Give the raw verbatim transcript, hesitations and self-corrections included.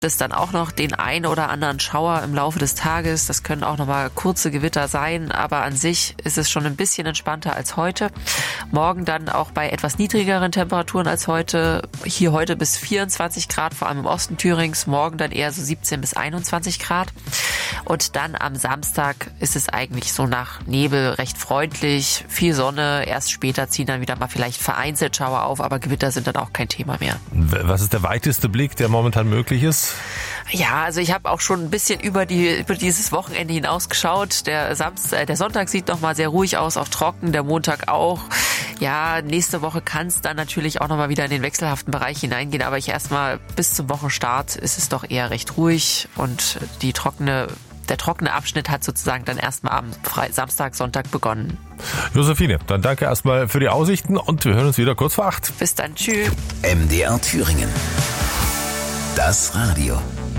es dann auch noch den ein oder anderen Schauer im Laufe des Tages. Das können auch noch mal kurze Gewitter sein, aber an sich ist es schon ein bisschen entspannter als heute. Morgen dann auch bei etwas niedrigeren Temperaturen als heute. Hier heute bis vierundzwanzig Grad, vor allem im Osten Thürings. Morgen dann eher so siebzehn bis einundzwanzig Grad. Und dann am Samstag ist es eigentlich so nach Nebel recht freundlich. Viel Sonne. Erst später ziehen dann wieder mal vielleicht vereinzelt Schauer auf, aber Gewitter sind dann auch kein Thema mehr. Was ist der weiteste Blick, der momentan möglich ist? Ja, also ich habe auch schon ein bisschen über die über dieses Wochenende hinausgeschaut. Der Samstag, der Sonntag sieht noch mal sehr ruhig aus, auch trocken, der Montag auch. Ja, nächste Woche kann es dann natürlich auch noch mal wieder in den wechselhaften Bereich hineingehen, aber ich erstmal bis zum Wochenstart ist es doch eher recht ruhig und die trockene der trockene Abschnitt hat sozusagen dann erstmal am Fre- Samstag, Sonntag begonnen. Josephine, dann danke erstmal für die Aussichten und wir hören uns wieder kurz vor acht. Bis dann, tschüss. M D R Thüringen. Das Radio.